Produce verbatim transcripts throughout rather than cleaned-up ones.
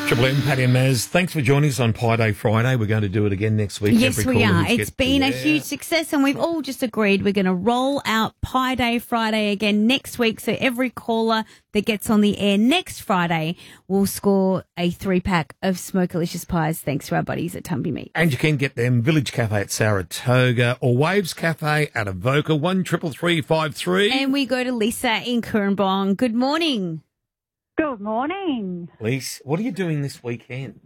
Triple M, Patty and Maz, thanks for joining us on Pie Day Friday. We're going to do it again next week. Yes, Every we caller are. who It's gets been to a there. huge success, and we've all just agreed we're going to roll out Pie Day Friday again next week. So every caller that gets on the air next Friday will score a three-pack of Smokelicious pies, thanks to our buddies at Tumby Meat. And you can get them Village Cafe at Saratoga or Waves Cafe at Avoca, one triple three five three. And we go to Lisa in Currumbong. Good morning. Good morning. Lise, what are you doing this weekend?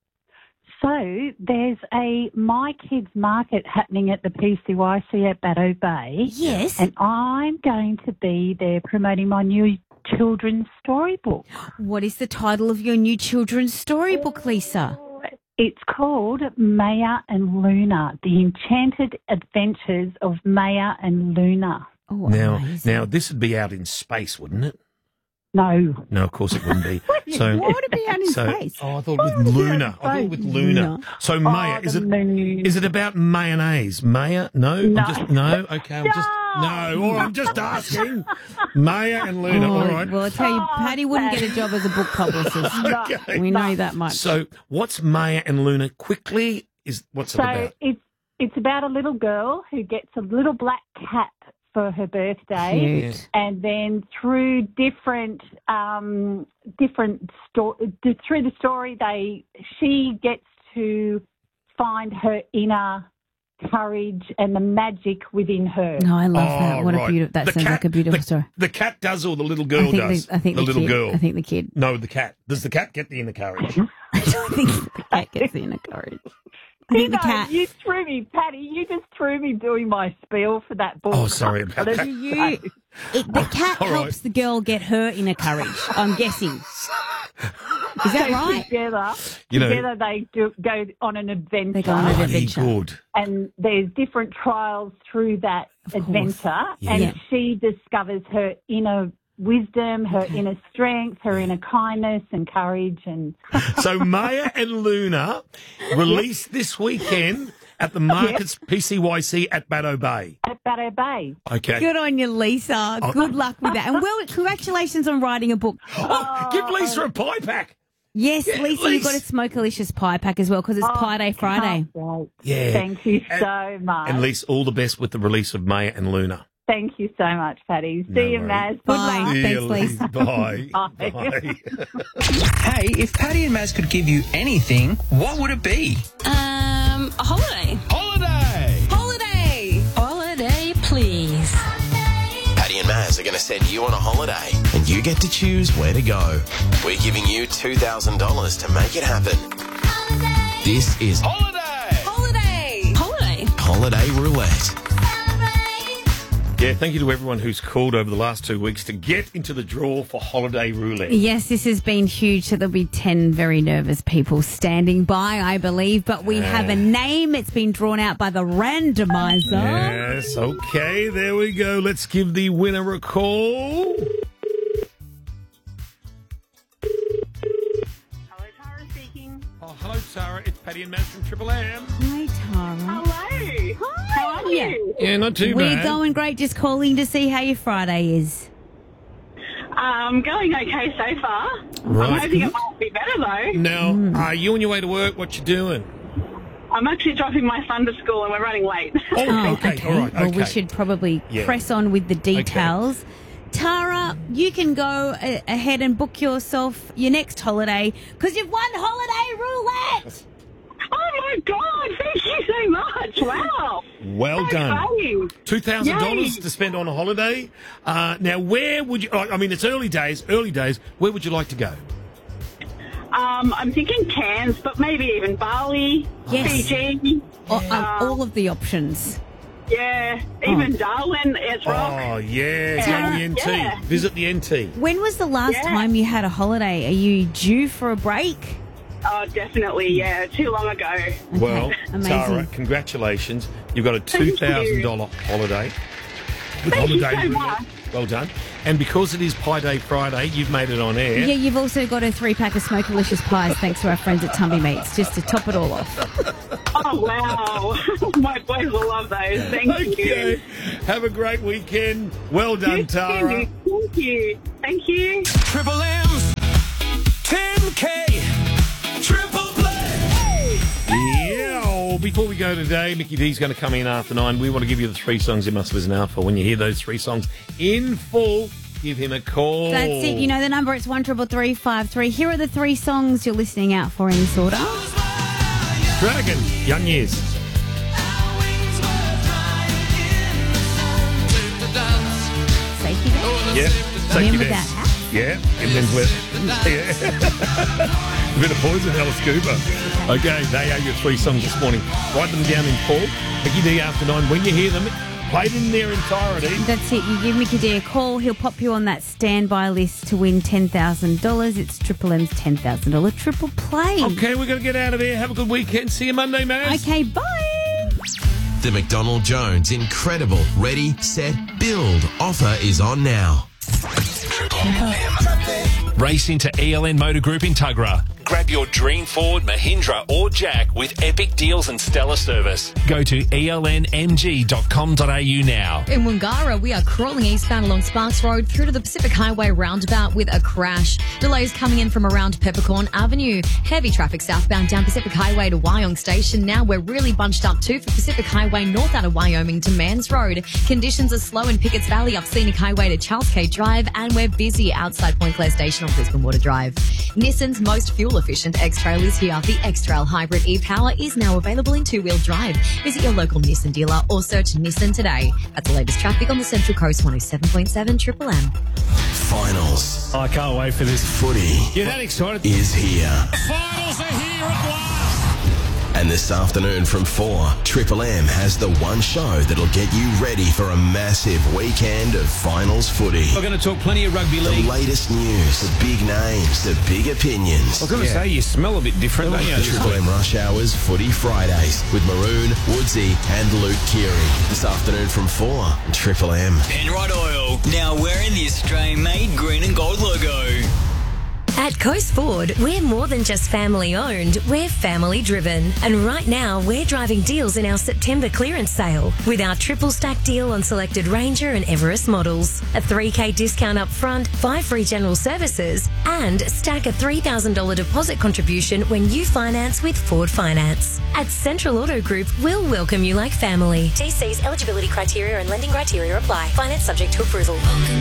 So there's a My Kids Market happening at the P C Y C at Batto Bay. Yes. And I'm going to be there promoting my new children's storybook. What is the title of your new children's storybook, Lisa? It's called Maya and Luna, The Enchanted Adventures of Maya and Luna. Oh, Now, amazing. now this would be out in space, wouldn't it? No. No, of course it wouldn't be. So, Why would it be out in so, space? oh, I thought with Luna. I thought with Luna. No. So Maya, Oh, is the it? moon. Is it about mayonnaise? Maya? No, No. I'm just no. Okay, I'm just no. Or I'm just asking. Maya and Luna. Oh, all right. Well, I tell you, Oh, Patty wouldn't get a job as a book publicist. Okay. We know that much. So, what's Maya and Luna? Quickly, is what's it So about? it's it's about a little girl who gets a little black cat for her birthday. Cute. And then through different um, different sto- through the story, they she gets to find her inner courage and the magic within her. No, I love Oh, that. What right. a beautiful. That The sounds cat- like a beautiful the, story. The cat does, or the little I girl think does. the, I think the, the, little kid, girl. I think the kid. No, the cat. Does the cat get the inner courage? I don't think the cat gets the inner courage. I You think the know, cat. you threw me, Patty. You just threw me doing my spiel for that book. Oh, sorry about What that. did You, say? it, the cat All right. helps the girl get her inner courage. I'm guessing. Is that So right? Together, You know- together they do, go on an adventure. They go on an Bloody adventure. good. And there's different trials through that course. adventure, Yeah. and Yeah. she discovers her inner wisdom, her inner strength, her inner kindness and courage, and So Maya and Luna released this weekend at the Markets P C Y C at Batto Bay. at Batto Bay. Okay. Good on you, Lisa. Oh. Good luck with that. And well, congratulations on writing a book. Oh, give Lisa a pie pack. Yes, Yeah, Lisa, you've got a Lisa. Smokelicious pie pack as well because it's Oh, Pie Day Friday. can't wait. Yeah. Thank you And- so much. And Lisa, all the best with the release of Maya and Luna. Thank you so much, Patty. See No you, worries. Maz. Good Bye. luck. See Thanks, you, Lisa. Bye. Bye. Bye. Hey, if Patty and Maz could give you anything, what would it be? Um, a holiday. Holiday! Holiday. Holiday, please. Patty and Maz are going to send you on a holiday, and you get to choose where to go. We're giving you two thousand dollars to make it happen. This is Holiday! Holiday. Holiday. Holiday Roulette. Yeah, thank you to everyone who's called over the last two weeks to get into the draw for Holiday Roulette. Yes, this has been huge. So there'll be ten very nervous people standing by, I believe. But we have a name. It's been drawn out by the randomizer. Yes, okay, there we go. Let's give the winner a call. Hello, Tara speaking. Oh, hello, Tara. It's Patty and Maz from Triple M. Hi, Tara. Hello. How are you? Yeah, not too We're bad. going great. Just calling to see how your Friday is. Um, going okay so far. Right. I'm hoping it might be better though. Now, Hmm. are you on your way to work? What you doing? I'm actually dropping my son to school and we're running late. Oh, Oh, okay, all right, Well, we okay. should probably Yeah. press on with the details. Tara, you can go a- ahead and book yourself your next holiday because you've won Holiday Roulette. Oh my God! Thank you so much. Wow. Well So done. exciting. Two thousand dollars Yay. to spend on a holiday. Uh, now, where would you? I mean, it's early days. Early days. Where would you like to go? Um, I'm thinking Cairns, but maybe even Bali, Yes. Fiji. Or, um, all of the options. Yeah, even Darwin, it's rock. Oh, yeah, Yeah. go to the N T. Yeah. Visit the N T. When was the last Yeah. time you had a holiday? Are you due for a break? Oh, definitely. Yeah, too long ago. Well, amazing. Tara, congratulations. You've got a Thank you. two thousand dollars holiday. With Thank you Holiday so Roulette. much. Well done. And because it is Pie Day Friday, you've made it on air. Yeah, you've also got a three-pack of Smokelicious pies thanks to our friends at Tumby Meats, just to top it all off. Oh, wow. My boys will love those. Thank Okay. you. Have a great weekend. Well done, You Tara. too. Thank you. Thank you. Triple M's ten K before we go today, Mickey D's going to come in after nine. We want to give you the three songs you must listen out for. When you hear those three songs in full, give him a call. That's it. You know the number. It's one triple three five three. Here are the three songs you're listening out for in this order. Dragon, Young Years. Safety Dance. Yeah. Safety In with Dance. that hat. Yeah. And then with yeah. A bit of Poison, Alice Cooper. Okay, they are your three songs this morning. Write them down in full. Mickey D after nine. When you hear them, play it in their entirety. That's it. You give Mickey D a call. He'll pop you on that standby list to win ten thousand dollars. It's Triple M's ten thousand dollars triple play. Okay, we're going to get out of here. Have a good weekend. See you Monday, Maz. Okay, bye. The McDonald Jones Incredible Ready, Set, Build offer is on now. Race into E L N Motor Group in Tuggerah. Grab your dream Ford, Mahindra or Jack with epic deals and stellar service. Go to E L N M G dot com dot A U now. In Wangara, we are crawling eastbound along Sparks Road through to the Pacific Highway roundabout with a crash. Delays coming in from around Peppercorn Avenue. Heavy traffic southbound down Pacific Highway to Wyong Station. Now we're really bunched up too for Pacific Highway north out of Wyoming to Mans Road. Conditions are slow in Pickett's Valley up Scenic Highway to Charles K Drive, and we're busy outside Point Clare Station on Brisbane Water Drive. Nissan's most fuel-efficient X-Trail is here. The X-Trail Hybrid e-Power is now available in two-wheel drive. Visit your local Nissan dealer or search Nissan today. That's the latest traffic on the Central Coast. One oh seven point seven Triple M. Finals. I can't wait for this. Footy You're that excited? is here. Finals are here at last. And this afternoon from four, Triple M has the one show that'll get you ready for a massive weekend of finals footy. We're going to talk plenty of rugby The league. latest news, the big names, the big opinions. I was going to say, you smell a bit different, don't you? The Triple M Rush Hours Footy Fridays with Maroon, Woodsy and Luke Keary. This afternoon from four, Triple M. Penrite Oil, now wearing the Australian-made green and gold logo. At Coast Ford, we're more than just family owned, we're family driven. And right now, we're driving deals in our September clearance sale with our triple stack deal on selected Ranger and Everest models. A three K discount up front, five free general services, and stack a three thousand dollars deposit contribution when you finance with Ford Finance. At Central Auto Group, we'll welcome you like family. T C's eligibility criteria and lending criteria apply. Finance subject to approval.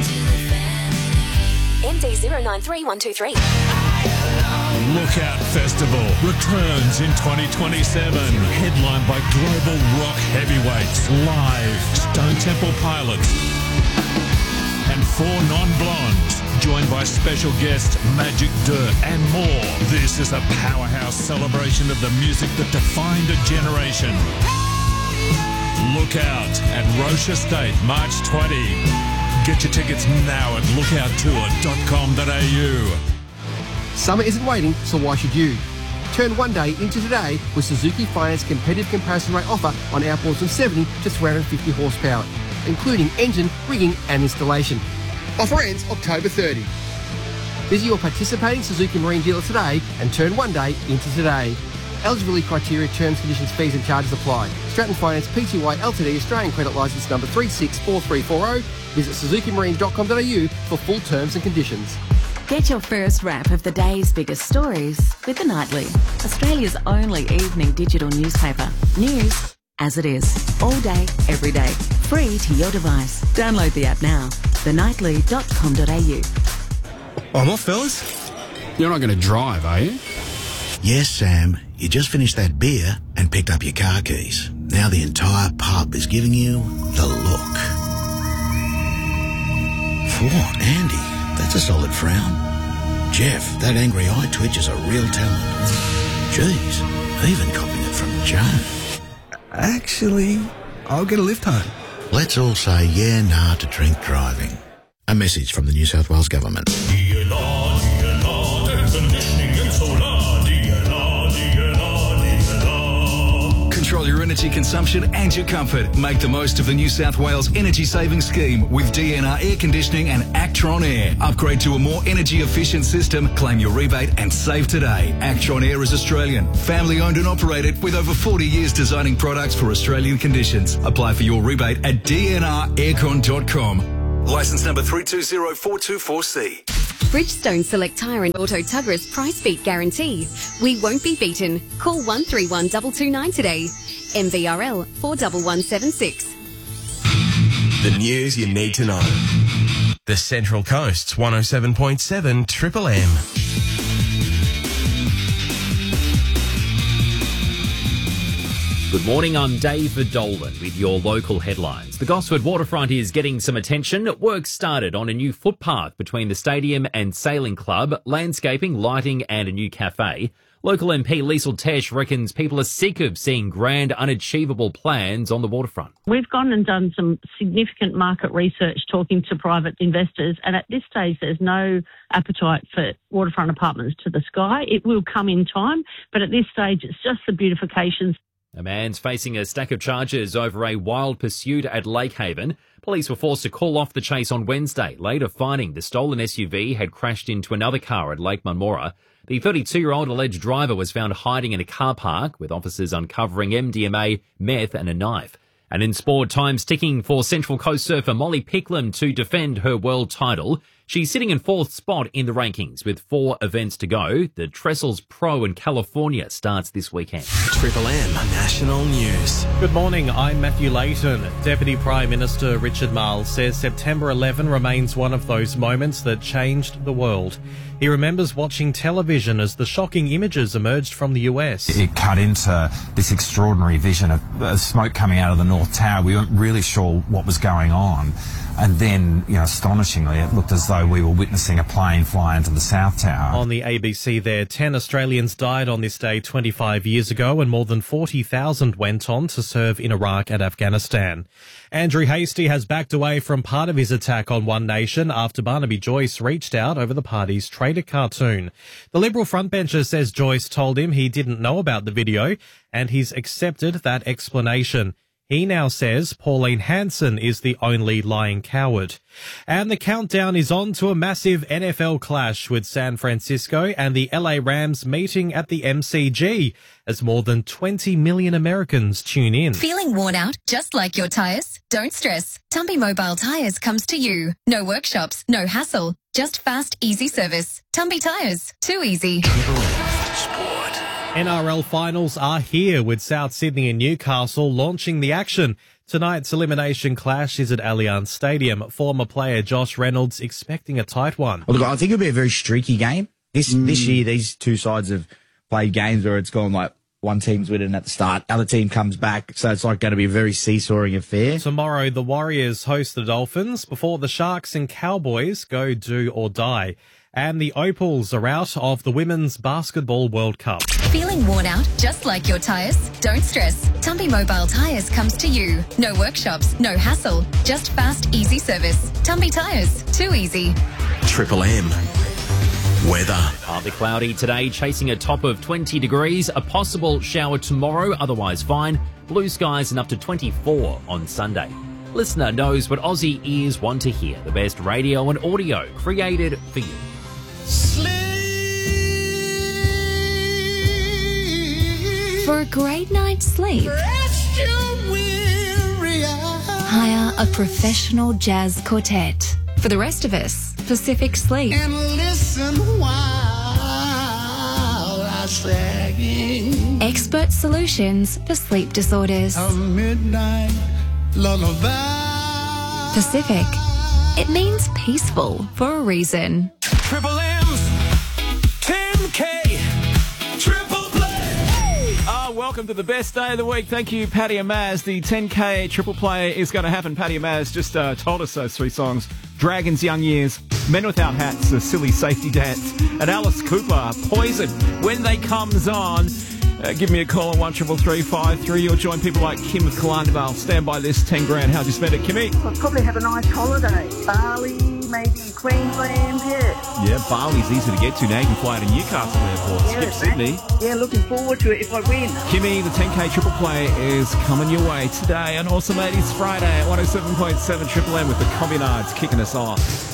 M D zero nine three one two three. Lookout Festival returns in twenty twenty-seven. Headlined by global rock heavyweights, Live, Stone Temple Pilots, and Four Non-Blondes, joined by special guests Magic Dirt and more. This is a powerhouse celebration of the music that defined a generation. Lookout at Roche Estate, March twentieth. Get your tickets now at lookout tour dot com dot A U. Summer isn't waiting, so why should you? Turn one day into today with Suzuki Finance competitive comparison rate offer on outboards from seventy to three hundred fifty horsepower, including engine, rigging and installation. Offer ends October thirtieth. Visit your participating Suzuki Marine dealer today and turn one day into today. Eligibility criteria, terms, conditions, fees and charges apply. Stratton Finance Pty Ltd, Australian credit licence number three six four three four zero. Visit suzuki marine dot com dot A U for full terms and conditions. Get your first wrap of the day's biggest stories with The Nightly, Australia's only evening digital newspaper. News as it is, all day, every day, free to your device. Download the app now, the nightly dot com dot A U. Oh, what, fellas? You're not going to drive, are you? Yes, Sam. You just finished that beer and picked up your car keys. Now the entire pub is giving you the look. Whoa, Andy, that's a solid frown. Jeff, that angry eye twitch is a real talent. Jeez, even copying it from Joe. Actually, I'll get a lift home. Let's all say yeah, nah to drink driving. A message from the New South Wales Government. D N R, D N R, air conditioning and solar. D N R, D N R, D N R. Control your energy consumption and your comfort. Make the most of the New South Wales Energy Saving Scheme with D N R Air Conditioning and Actron Air. Upgrade to a more energy efficient system, claim your rebate and save today. Actron Air is Australian, family owned and operated with over forty years designing products for Australian conditions. Apply for your rebate at d n r aircon dot com. Licence number three two zero four two four C. Bridgestone Select Tyre and Auto Tugger's price beat guarantee. We won't be beaten. Call one three one two two nine today. M V R L four one one seven six. The news you need to know. The Central Coast's one oh seven point seven Triple M. Good morning, I'm David Dolan with your local headlines. The Gosford waterfront is getting some attention. Work started on a new footpath between the stadium and sailing club, landscaping, lighting and a new cafe. Local M P Liesl Tesh reckons people are sick of seeing grand, unachievable plans on the waterfront. We've gone and done some significant market research talking to private investors, and at this stage there's no appetite for waterfront apartments to the sky. It will come in time, but at this stage it's just the beautifications. A man's facing a stack of charges over a wild pursuit at Lakehaven. Police were forced to call off the chase on Wednesday, later finding the stolen S U V had crashed into another car at Lake Munmora. The thirty-two-year-old alleged driver was found hiding in a car park, with officers uncovering M D M A, meth and a knife. And in sport, time's ticking for Central Coast surfer Molly Picklum to defend her world title. She's sitting in fourth spot in the rankings with four events to go. The Trestles Pro in California starts this weekend. Triple M National News. Good morning, I'm Matthew Layton. Deputy Prime Minister Richard Marles says September eleventh remains one of those moments that changed the world. He remembers watching television as the shocking images emerged from the U S. It cut into this extraordinary vision of uh, smoke coming out of the North Tower. We weren't really sure what was going on. And then, you know, astonishingly, it looked as though we were witnessing a plane fly into the South Tower. On the A B C there, ten Australians died on this day twenty-five years ago, and more than forty thousand went on to serve in Iraq and Afghanistan. Andrew Hastie has backed away from part of his attack on One Nation after Barnaby Joyce reached out over the party's traitor cartoon. The Liberal frontbencher says Joyce told him he didn't know about the video, and he's accepted that explanation. He now says Pauline Hanson is the only lying coward. And the countdown is on to a massive N F L clash with San Francisco and the L A Rams meeting at the M C G as more than twenty million Americans tune in. Feeling worn out, just like your tyres? Don't stress. Tumby Mobile Tyres comes to you. No workshops, no hassle, just fast, easy service. Tumby Tyres, too easy. N R L finals are here with South Sydney and Newcastle launching the action. Tonight's elimination clash is at Allianz Stadium. Former player Josh Reynolds expecting a tight one. Well, look, I think it'll be a very streaky game. This mm. this year, these two sides have played games where it's gone like one team's winning at the start, other team comes back, so it's like going to be a very seesawing affair. Tomorrow, the Warriors host the Dolphins before the Sharks and Cowboys go do or die. And the Opals are out of the Women's Basketball World Cup. Feeling worn out, just like your tyres? Don't stress. Tumby Mobile Tyres comes to you. No workshops, no hassle, just fast, easy service. Tumby Tyres, too easy. Triple M. Weather. Partly cloudy today, chasing a top of twenty degrees. A possible shower tomorrow, otherwise fine. Blue skies and up to twenty-four on Sunday. Listener knows what Aussie ears want to hear. The best radio and audio created for you. For a great night's sleep, hire a professional jazz quartet. For the rest of us, Pacific Sleep. And listen while I sing. Expert solutions for sleep disorders. A midnight lullaby. Pacific. It means peaceful for a reason. Triple M's ten K Triple Play. Ah, welcome to the best day of the week. Thank you, Paddy and Maz. The ten K Triple Play is going to happen. Paddy and Maz just uh, told us those three songs. Dragons' Young Years, Men Without Hats, A Silly Safety Dance, and Alice Cooper, Poison. When they comes on, uh, give me a call on one triple three five three. You'll join people like Kim of Kalandavale. Stand by this, ten grand. How'd you spend it, Kimmy? I'll probably have a nice holiday. Bali, maybe Queensland, yeah. Yeah, Bali's easy to get to now. You can fly to Newcastle Airport. Yeah, Skip Sydney. Yeah, looking forward to it if I win. Kimmy, the ten K Triple Play is coming your way today on Awesome eighties Friday at one oh seven point seven Triple M with the Communards kicking us off.